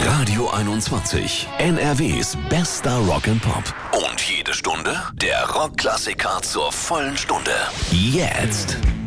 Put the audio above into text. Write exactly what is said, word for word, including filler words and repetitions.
Radio einundzwanzig. N R Ws bester Rock and Pop. Und jede Stunde der Rockklassiker zur vollen Stunde. Jetzt.